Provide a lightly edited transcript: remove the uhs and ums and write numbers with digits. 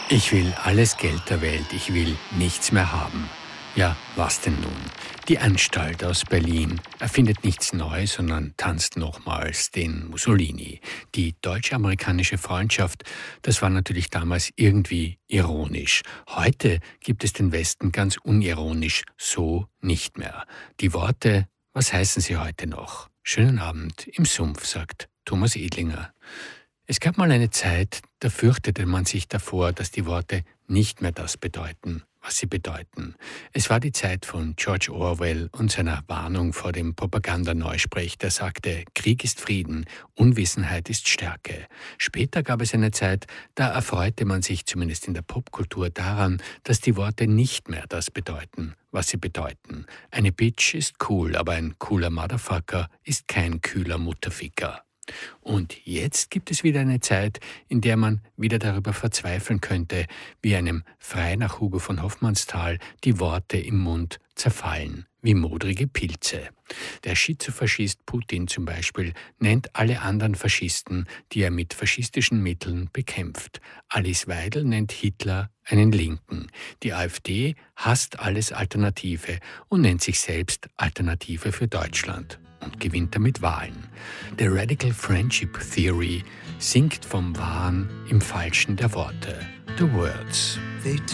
Ich will alles Geld der Welt, ich will nichts mehr haben. Ja, was denn nun? Die Anstalt aus Berlin erfindet nichts Neues, sondern tanzt nochmals den Mussolini. Die deutsch-amerikanische Freundschaft, das war natürlich damals irgendwie ironisch. Heute gibt es den Westen ganz unironisch so nicht mehr. Die Worte, was heißen sie heute noch? Schönen Abend im Sumpf, sagt Thomas Edlinger. Es gab mal eine Zeit, da fürchtete man sich davor, dass die Worte nicht mehr das bedeuten, was sie bedeuten. Es war die Zeit von George Orwell und seiner Warnung vor dem Propagandaneusprech, der sagte, Krieg ist Frieden, Unwissenheit ist Stärke. Später gab es eine Zeit, da erfreute man sich zumindest in der Popkultur daran, dass die Worte nicht mehr das bedeuten, was sie bedeuten. Eine Bitch ist cool, aber ein cooler Motherfucker ist kein kühler Mutterficker. Und jetzt gibt es wieder eine Zeit, in der man wieder darüber verzweifeln könnte, wie einem frei nach Hugo von Hofmannsthal die Worte im Mund zerfallen, wie modrige Pilze. Der Schizofaschist Putin zum Beispiel nennt alle anderen Faschisten, die er mit faschistischen Mitteln bekämpft. Alice Weidel nennt Hitler einen Linken. Die AfD hasst alles Alternative und nennt sich selbst Alternative für Deutschland und gewinnt damit Wahlen. The Radical Friendship Theory singt vom Wahren im Falschen der Worte. The words. They